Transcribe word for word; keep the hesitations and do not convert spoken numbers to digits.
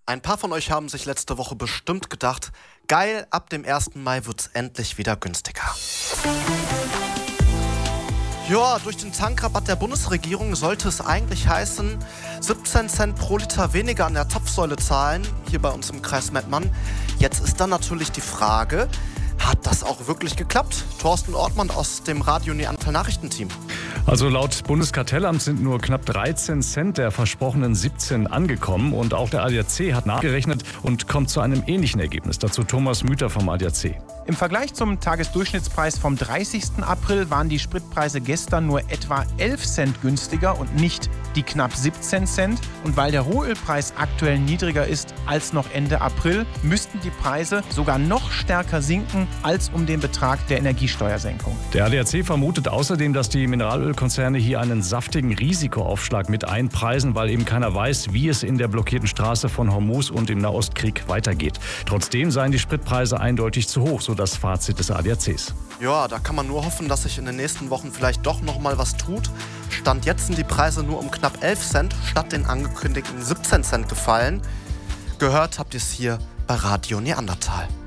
Ein paar von euch haben sich letzte Woche bestimmt gedacht, geil, ab dem ersten Mai wird's endlich wieder günstiger. Ja, durch den Tankrabatt der Bundesregierung sollte es eigentlich heißen, siebzehn Cent pro Liter weniger an der Zapfsäule zahlen, hier bei uns im Kreis Mettmann. Jetzt ist dann natürlich die Frage, hat das auch wirklich geklappt? Thorsten Ortmann aus dem Radio Neandertal Nachrichtenteam. Also laut Bundeskartellamt sind nur knapp dreizehn Cent der versprochenen siebzehn angekommen. Und auch der A D A C hat nachgerechnet und kommt zu einem ähnlichen Ergebnis. Dazu Thomas Müther vom A D A C. Im Vergleich zum Tagesdurchschnittspreis vom dreißigsten April waren die Spritpreise gestern nur etwa elf Cent günstiger und nicht die knapp siebzehn Cent. Und weil der Rohölpreis aktuell niedriger ist als noch Ende April, müssten die Preise sogar noch stärker sinken als um den Betrag der Energiesteuersenkung. Der A D A C vermutet außerdem, dass die Mineralölkonzerne hier einen saftigen Risikoaufschlag mit einpreisen, weil eben keiner weiß, wie es in der blockierten Straße von Hormuz und im Nahostkrieg weitergeht. Trotzdem seien die Spritpreise eindeutig zu hoch, so das Fazit des A D A Cs. Ja, da kann man nur hoffen, dass sich in den nächsten Wochen vielleicht doch noch mal was tut. Stand jetzt sind die Preise nur um knapp elf Cent statt den angekündigten siebzehn Cent gefallen. Gehört habt ihr es hier bei Radio Neandertal.